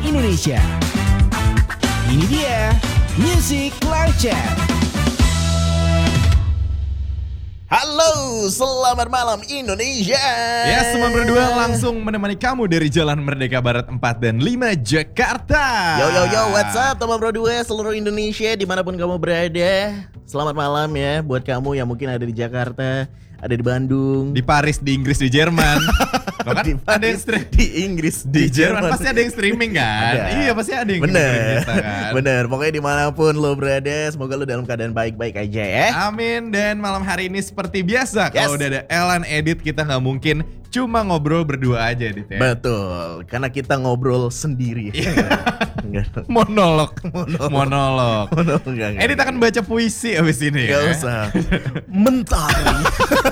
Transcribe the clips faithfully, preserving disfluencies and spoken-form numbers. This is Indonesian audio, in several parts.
Indonesia. Ini dia Music Live Chat. Halo, selamat malam Indonesia. Ya, semua berdua langsung menemani kamu dari Jalan Merdeka Barat empat dan lima Jakarta. Yo yo yo, what's up teman berdua seluruh Indonesia dimanapun kamu berada. Selamat malam ya buat kamu yang mungkin ada di Jakarta, ada di Bandung, Di Paris, di Inggris, di Jerman. Loh kan di ada yang Paris, stream di Inggris, di, di Jerman Jerman. pasti ada yang streaming kan? Ada. Iya, pasti ada yang dengerin Bener, kita kan. bener. Pokoknya dimanapun lo berada, semoga lo dalam keadaan baik-baik aja ya. Amin. Dan malam hari ini seperti biasa, Yes. kalau udah ada Elan Edit, kita nggak mungkin cuma ngobrol berdua aja, Dit ya. Betul, karena kita ngobrol sendiri. Enggak. Monolog. Monolog. Monolog. Monolog, enggak, enggak. Edit akan baca puisi abis ini Gak ya. usah. Mentari.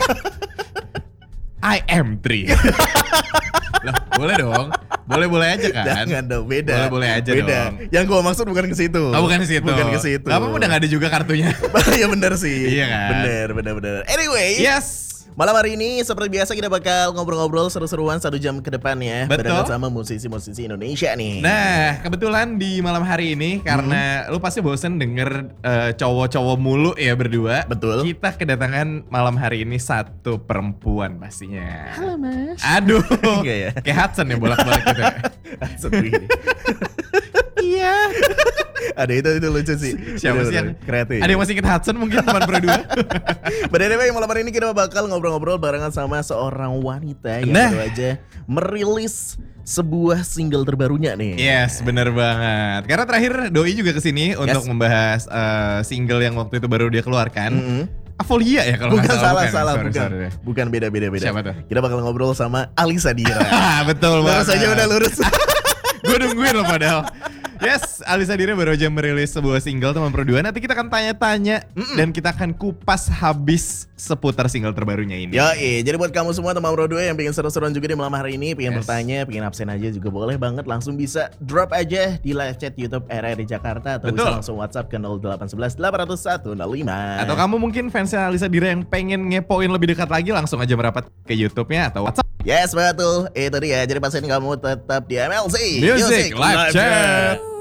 I am three. Lah, boleh dong. Boleh-boleh aja kan? Jangan dong, beda. Boleh-boleh aja beda. dong. Yang gua maksud bukan ke situ. Oh, bukan ke situ. Bukan ke situ. Gak apa-apa, udah gak ada juga kartunya. Iya benar sih. Iya kan? Bener, bener, bener. Anyway. Yes. Malam hari ini seperti biasa kita bakal ngobrol-ngobrol seru-seruan satu jam ke depan ya. Betul. Barengan sama musisi-musisi Indonesia nih. Nah, kebetulan di malam hari ini karena lu pasti bosen denger eh, cowok-cowok mulu ya berdua. Betul. Kita kedatangan malam hari ini satu perempuan pastinya. Halo mas. Aduh. Enggak ya? Kayak Hudson ya bolak-balik gitu. Sedih. Iya. Ada itu itu lucu sih. Siapa sih yang kreatif? Ada yang masih inget Hudson mungkin teman berdua? Pada anyway, malam hari ini kita bakal ngobrol-ngobrol barengan sama seorang wanita yang Nah. baru aja merilis sebuah single terbarunya nih. Yes, bener banget. Karena terakhir Doi juga kesini untuk membahas eh, single yang waktu itu baru dia keluarkan. Mm-mm. Avolia ya kalau Bukan nggak salah, bukan. salah, Sorry, bukan. sorry. Bukan beda-beda beda. Siapa tuh? Kita bakal ngobrol sama Alisa Dira. Ah, betul banget. Lurus aja udah lurus. Gue nungguin loh padahal. Yes, Alisa Dira baru aja merilis sebuah single teman berdua. Nanti kita akan tanya-tanya dan kita akan kupas habis seputar single terbarunya ini. Yoi, jadi buat kamu semua teman berdua yang pengen seru-seruan juga di malam hari ini, pengen Yes. bertanya, pengen absen aja juga boleh banget, langsung bisa drop aja di live chat YouTube R R di Jakarta atau Betul. bisa langsung WhatsApp ke nol delapan satu satu delapan nol satu nol lima. Atau kamu mungkin fansnya Alisa Dira yang pengen ngepoin lebih dekat lagi, langsung aja merapat ke YouTube-nya atau WhatsApp. Yes betul, itu dia. Jadi pastiin kamu tetap di M L C Music Live Chat.